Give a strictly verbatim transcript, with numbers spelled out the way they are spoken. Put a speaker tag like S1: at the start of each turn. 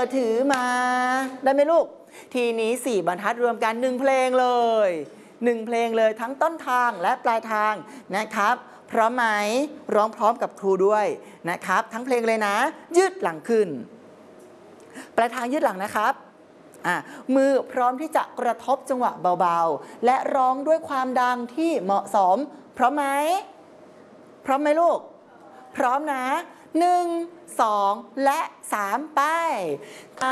S1: ถือมาได้ไหมลูกทีนี้สี่บรรทัดรวมกันหนึ่งเพลงเลยหนึ่งเพลงเลยทั้งต้นทางและปลายทางนะครับพร้อมไหมร้องพร้อมกับครูด้วยนะครับทั้งเพลงเลยนะยืดหลังขึ้นปลายทางยืดหลังนะครับมือพร้อมที่จะกระทบจังหวะเบาๆและร้องด้วยความดังที่เหมาะสมพร้อมไหมพร้อมไหมลูกพร้อมนะหนึ่งสองและสามไป